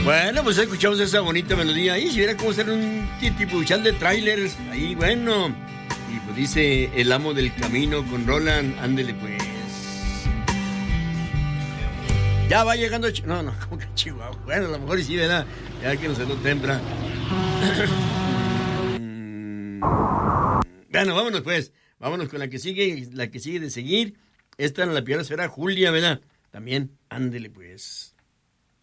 Bueno, pues escuchamos esa bonita melodía. Y si viera cómo ser un titipuchal de trailers. Ahí, bueno. Y pues dice el amo del camino con Roland. Ándele pues. Ya va llegando. No, como que Chihuahua. Bueno, a lo mejor sí, ¿verdad? Ya que no se lo tempra. Bueno, vámonos pues. Vámonos con la que sigue de seguir. Esta en la piedra será Julia, ¿verdad? También, ándele pues.